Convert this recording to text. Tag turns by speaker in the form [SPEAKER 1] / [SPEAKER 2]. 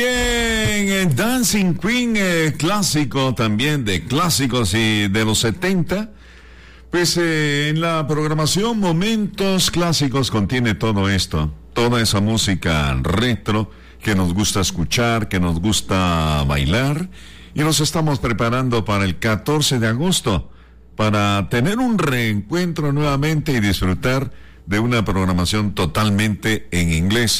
[SPEAKER 1] bien, Dancing Queen, clásico también de clásicos y de los 70. Pues en la programación Momentos Clásicos contiene todo esto, toda esa música retro que nos gusta escuchar, que nos gusta bailar, y nos estamos preparando para el 14 de agosto, para tener un reencuentro nuevamente y disfrutar de una programación totalmente en inglés.